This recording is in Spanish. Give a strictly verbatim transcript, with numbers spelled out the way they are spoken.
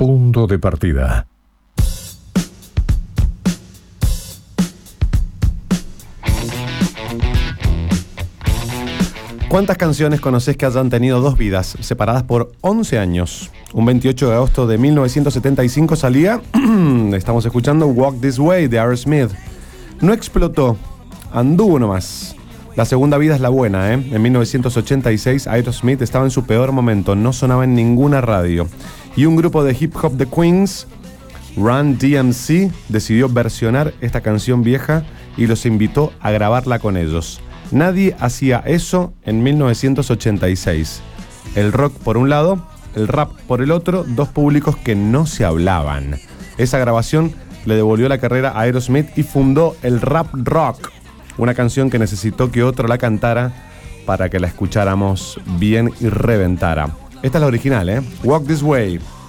Punto de partida. ¿Cuántas canciones conocés que hayan tenido dos vidas, separadas por once años? Un veintiocho de agosto de mil novecientos setenta y cinco salía, estamos escuchando Walk This Way de Aerosmith. No explotó, anduvo nomás. La segunda vida es la buena, ¿eh? En mil novecientos ochenta y seis Aerosmith estaba en su peor momento, no sonaba en ninguna radio. Y un grupo de hip hop de Queens, Run D M C, decidió versionar esta canción vieja y los invitó a grabarla con ellos. Nadie hacía eso en mil novecientos ochenta y seis. El rock por un lado, el rap por el otro, dos públicos que no se hablaban. Esa grabación le devolvió la carrera a Aerosmith y fundó el rap rock, una canción que necesitó que otro la cantara para que la escucháramos bien y reventara. Esta es la original, ¿eh? Walk This Way.